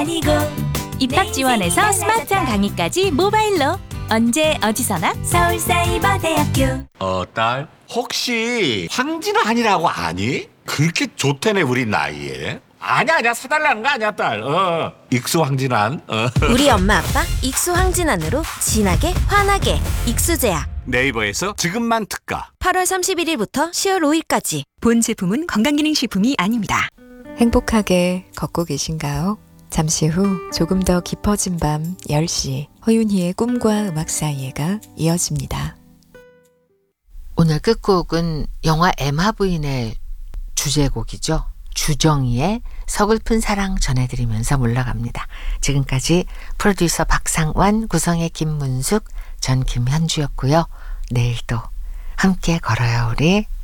입학 지원에서 스마트한 강의까지 모바일로 언제 어디서나 서울사이버대학교. 딸 혹시 황진환이라고 아니? 그렇게 좋대네 우리 나이에. 아니야 사달라는 거 아니야 딸. 익수 황진환. 우리 엄마 아빠 익수 황진환으로 진하게 환하게 익수제약. 네이버에서 지금만 특가. 8월 31일부터 10월 5일까지. 본 제품은 건강기능식품이 아닙니다. 행복하게 걷고 계신가요? 잠시 후 조금 더 깊어진 밤 10시 허윤희의 꿈과 음악 사이에가 이어집니다. 오늘 끝곡은 영화 에마 부인의 주제곡이죠. 주정희의 서글픈 사랑 전해드리면서 물러갑니다. 지금까지 프로듀서 박상완, 구성의 김문숙, 전 김현주였고요. 내일도 함께 걸어요 우리.